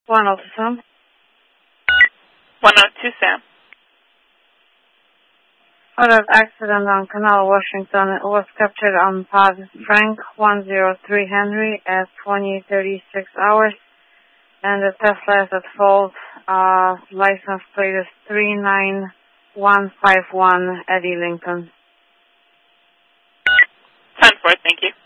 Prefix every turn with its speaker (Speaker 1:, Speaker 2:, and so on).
Speaker 1: 102 Sam.
Speaker 2: 102 Sam.
Speaker 1: Order of accident on Canal, Washington. It was captured on pad Frank 103 Henry at 20:36 hours. And the Tesla is at fault. License plate is 39151 Eddie Lincoln.
Speaker 2: 10-4, thank you.